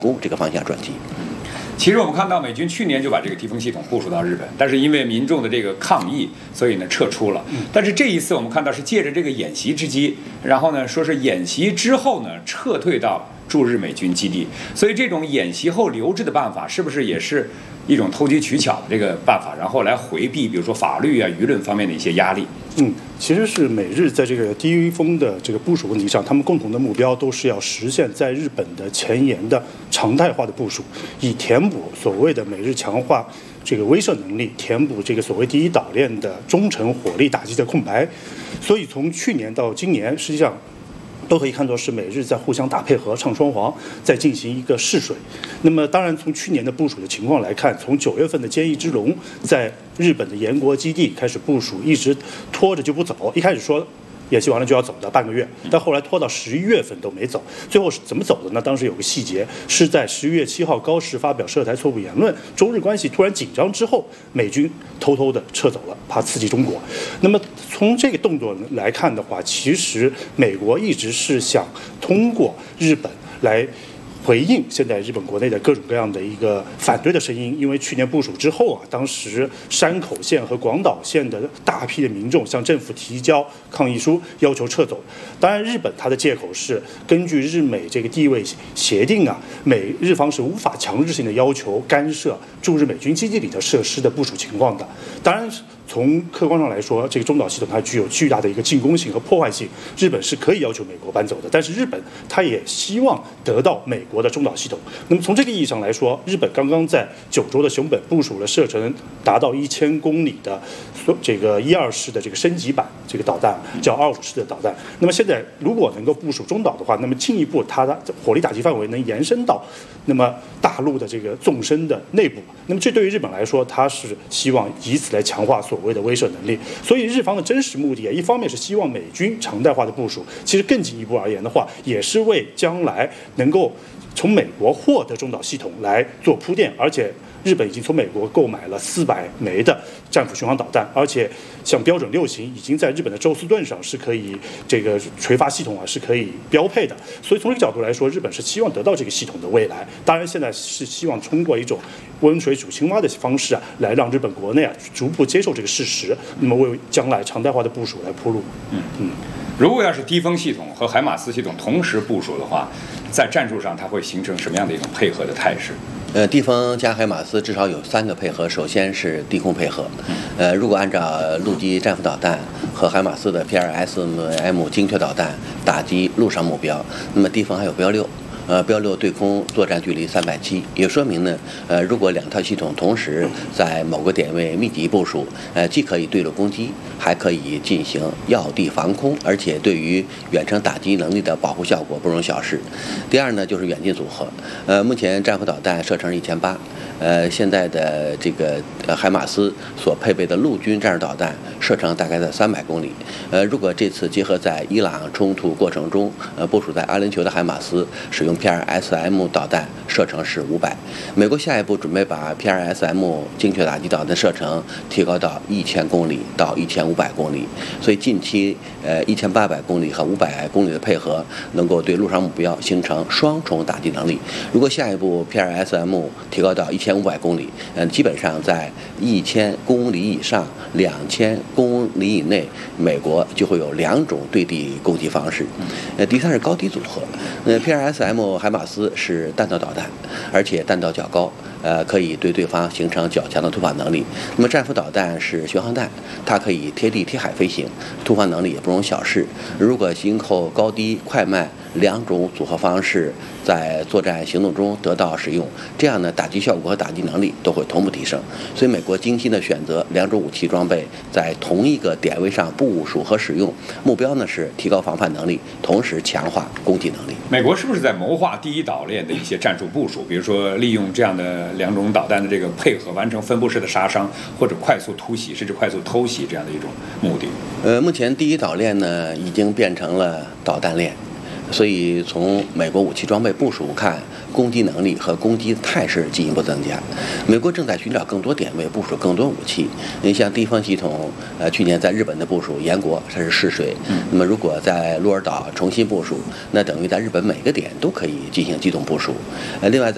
攻这个方向转机。 其实我们看到美军去年就把这个敌风系统部署到日本，但是因为民众的这个抗议，所以呢撤出了。但是这一次我们看到是借着这个演习之机，然后呢说是演习之后呢撤退到驻日美军基地，所以这种演习后留置的办法，是不是也是一种投机取巧的这个办法，然后来回避比如说法律啊、舆论方面的一些压力？ 其实是美日在这个低风的这个部署问题上，他们共同的目标都是要实现在日本的前沿的常态化的部署，以填补所谓的美日强化这个威慑能力，填补这个所谓第一岛链的中程火力打击的空白。所以从去年到今年，实际上都可以看作是美日在互相打配合、唱双簧，在进行一个试水。那么，当然从去年的部署的情况来看，从9月份的歼一之龙在日本的延国基地开始部署，一直拖着就不走。一开始说演习完了就要走的半个月，但后来拖到11月份都没走。最后是怎么走的呢？当时有个细节，是在11月7号高市发表涉台错误言论，中日关系突然紧张之后，美军偷偷的撤走了，怕刺激中国。那么从这个动作来看的话，其实美国一直是想通过日本来回应现在日本国内的各种各样的一个反对的声音。因为去年部署之后啊，当时山口县和广岛县的大批的民众向政府提交抗议书，要求撤走。当然，日本它的借口是根据日美这个地位协定啊，美日方是无法强制性的要求干涉驻日美军基地里的设施的部署情况的。当然，从客观上来说，这个中岛系统它具有巨大的一个进攻性和破坏性，日本是可以要求美国搬走的。但是日本它也希望得到美国的中岛系统。那么从这个意义上来说，日本刚刚在九州的熊本部署了射程达到1000公里的这个12式的这个升级版这个导弹，叫25式的导弹。那么现在如果能够部署中岛的话，那么进一步它的火力打击范围能延伸到那么大陆的这个纵深的内部。那么这对于日本来说，它是希望以此来强化所谓的威慑能力。所以日方的真实目的，一方面是希望美军常态化的部署，其实更进一步而言的话，也是为将来能够从美国获得中岛系统来做铺垫。而且日本已经从美国购买了400枚的战斧巡航导弹，而且像标准6型已经在日本的宙斯盾上是可以这个垂发系统啊是可以标配的。所以从这个角度来说，日本是希望得到这个系统的未来。当然现在是希望通过一种温水煮青蛙的方式啊，来让日本国内啊逐步接受这个事实，那么为将来常态化的部署来铺路。 如果要是低风系统和海马斯系统同时部署的话，在战术上它会形成什么样的一种配合的态势？ 地风加海马斯至少有3个配合。首先是低空配合，如果按照陆基战斧导弹和海马斯的 PRSM 精确导弹打击陆上目标，那么地风还有标6。标6对空作战距离370，也说明呢，如果2套系统同时在某个点位密集部署，既可以对陆攻击，还可以进行要地防空，而且对于远程打击能力的保护效果不容小视。第二呢，就是远近组合。目前战斧导弹射程1800。现在的这个海马斯所配备的陆军战术导弹射程大概在300公里。如果这次结合在伊朗冲突过程中，部署在阿联酋的海马斯使用 PRSM 导弹，射程是500。美国下一步准备把 PRSM 精确打击导弹射程提高到1000公里到1500公里，所以近期1800公里和500公里的配合，能够对陆上目标形成双重打击能力。如果下一步 PRSM 提高到1500公里，基本上在1000公里以上、2000公里以内，美国就会有2种对地攻击方式。第三是高低组合。PRSM 海马斯是弹道导弹，而且弹道较高。可以对对方形成较强的突防能力。那么战斧导弹是巡航弹，它可以贴地贴海飞行，突防能力也不容小视。如果今后高低快慢2种组合方式在作战行动中得到使用，这样呢打击效果和打击能力都会同步提升。所以美国精心的选择2种武器装备在同一个点位上部署和使用，目标呢是提高防范能力，同时强化攻击能力。 美国是不是在谋划第一岛链的一些战术部署，比如说利用这样的2种导弹的这个配合，完成分布式的杀伤，或者快速突袭甚至快速偷袭这样的一种目的？ 目前第一岛链呢已经变成了导弹链，所以从美国武器装备部署看，攻击能力和攻击态势进一步增加。美国正在寻找更多点位部署更多武器。你像地方系统，去年在日本的部署延国，它是试水。那么如果在鹿儿岛重新部署，那等于在日本每个点都可以进行机动部署。另外